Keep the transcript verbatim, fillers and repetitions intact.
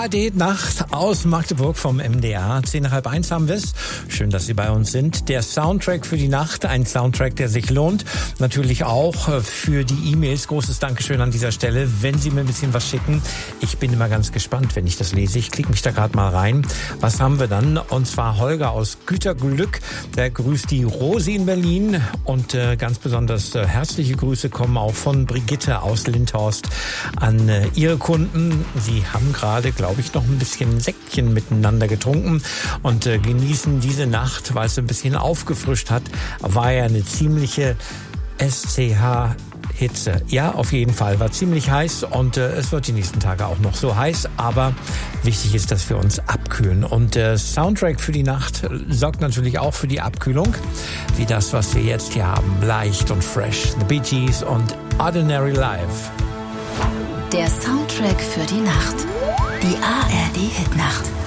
A R D-Nacht aus Magdeburg vom M D R. Zehn nach halb eins haben wir es. Schön, dass Sie bei uns sind. Der Soundtrack für die Nacht, ein Soundtrack, der sich lohnt. Natürlich auch für die E-Mails. Großes Dankeschön an dieser Stelle, wenn Sie mir ein bisschen was schicken. Ich bin immer ganz gespannt, wenn ich das lese. Ich klicke mich da gerade mal rein. Was haben wir dann? Und zwar Holger aus Güterglück. Der grüßt die Rosi in Berlin. Und äh, ganz besonders äh, herzliche Grüße kommen auch von Brigitte aus Lindhorst an äh, ihre Kunden. Sie haben gerade, glaube ich, noch ein bisschen Säckchen miteinander getrunken und äh, genießen diese Nacht, weil es ein bisschen aufgefrischt hat. War ja eine ziemliche S C H Hitze. Ja, auf jeden Fall. War ziemlich heiß und äh, es wird die nächsten Tage auch noch so heiß. Aber wichtig ist, dass wir uns abkühlen. Und der äh, Soundtrack für die Nacht sorgt natürlich auch für die Abkühlung. Wie das, was wir jetzt hier haben. Leicht und fresh. The Bee Gees und Ordinary Life. Der Soundtrack für die Nacht. Die A R D-Hitnacht.